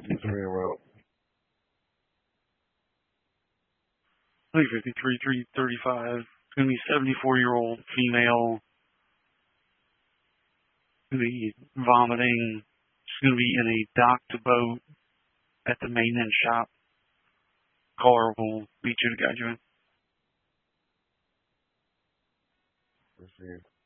It's very well. I think 53, 335. It's going to be 74-year-old female. Going to be vomiting. She's going to be in a docked boat at the maintenance shop. Caller will beat you to guide you in. Let's see.